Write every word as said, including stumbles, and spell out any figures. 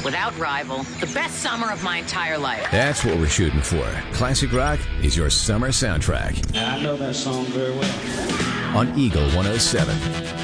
without rival, the best summer of my entire life. That's what we're shooting for. Classic rock is your summer soundtrack. I know that song very well. On Eagle one oh seven.